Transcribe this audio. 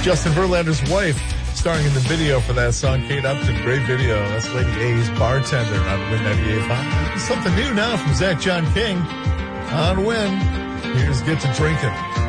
Justin Verlander's wife, starring in the video for that song. Kate Upton, great video. That's Lady A's Bartender on Win 98.5. Something new now from Zach John King on Win. Here's Get to Drinking.